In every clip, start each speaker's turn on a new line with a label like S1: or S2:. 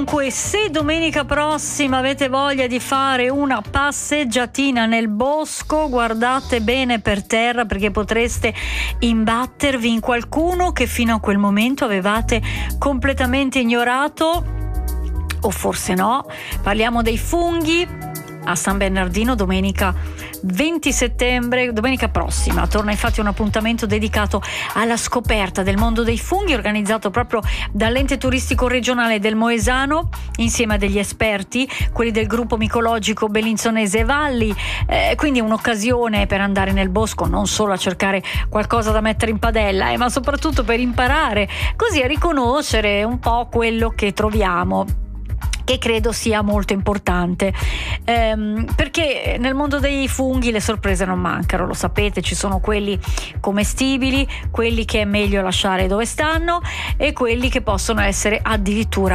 S1: Comunque, se domenica prossima avete voglia di fare una passeggiatina nel bosco, guardate bene per terra, perché potreste imbattervi in qualcuno che fino a quel momento avevate completamente ignorato, o forse no. Parliamo dei funghi a San Bernardino domenica 20 settembre, domenica prossima. Torna infatti un appuntamento dedicato alla scoperta del mondo dei funghi, organizzato proprio dall'ente turistico regionale del Moesano insieme a degli esperti, quelli del gruppo micologico Bellinzonese e Valli. Quindi un'occasione per andare nel bosco non solo a cercare qualcosa da mettere in padella, ma soprattutto per imparare così a riconoscere un po' quello che troviamo, che credo sia molto importante, perché nel mondo dei funghi le sorprese non mancano, lo sapete. Ci sono quelli commestibili, quelli che è meglio lasciare dove stanno e quelli che possono essere addirittura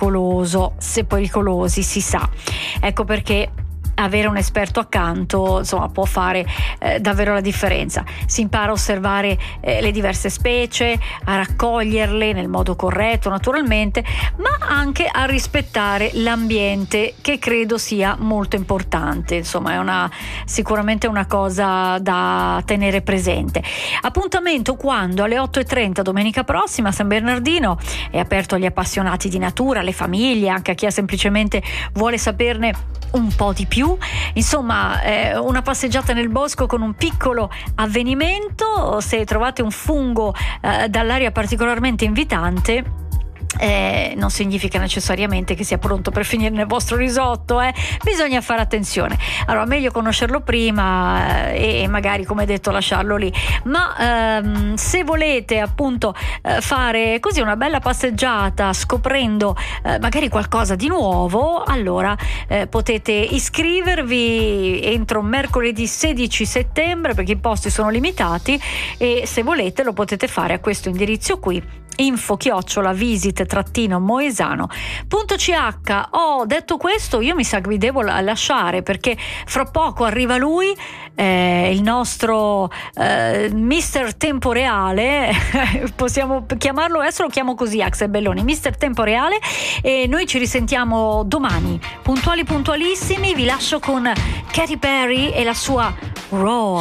S1: pericolosi, si sa. Ecco perché avere un esperto accanto, insomma, può fare davvero la differenza. Si impara a osservare le diverse specie, a raccoglierle nel modo corretto naturalmente, ma anche a rispettare l'ambiente, che credo sia molto importante. Insomma, è sicuramente una cosa da tenere presente. Appuntamento quando? Alle 8:30 domenica prossima a San Bernardino. È aperto agli appassionati di natura, alle famiglie, anche a chi semplicemente vuole saperne un po' di più. Insomma, una passeggiata nel bosco con un piccolo avvenimento. Se trovate un fungo dall'aria particolarmente invitante, non significa necessariamente che sia pronto per finire nel vostro risotto, bisogna fare attenzione. Allora, meglio conoscerlo prima e magari, come detto, lasciarlo lì. Ma se volete appunto fare così una bella passeggiata scoprendo magari qualcosa di nuovo, allora potete iscrivervi entro mercoledì 16 settembre, perché i posti sono limitati, e se volete lo potete fare a questo indirizzo qui: info@visit-moesano.ch. Detto questo, io mi sa che vi devo lasciare, perché fra poco arriva lui, il nostro Mister Tempo Reale, possiamo chiamarlo, adesso lo chiamo così, Axel Belloni, Mister Tempo Reale, e noi ci risentiamo domani puntualissimi. Vi lascio con Katy Perry e la sua Raw.